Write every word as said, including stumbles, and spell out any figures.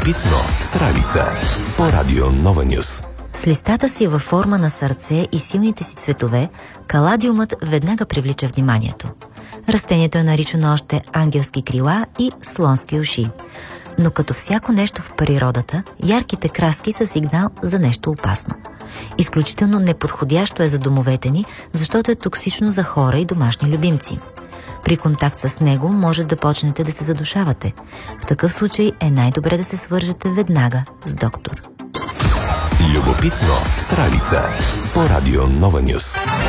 Любопитно с Ралица по Радио Нова Нюс. С листата си във форма на сърце и силните си цветове, каладиумът веднага привлича вниманието. Растението е наричано още ангелски крила и слонски уши. Но като всяко нещо в природата, ярките краски са сигнал за нещо опасно. Изключително неподходящо е за домовете ни, защото е токсично за хора и домашни любимци. При контакт с него може да почнете да се задушавате. В такъв случай е най-добре да се свържете веднага с доктор. Любопитно с Ралица по Радио Нова Нюс.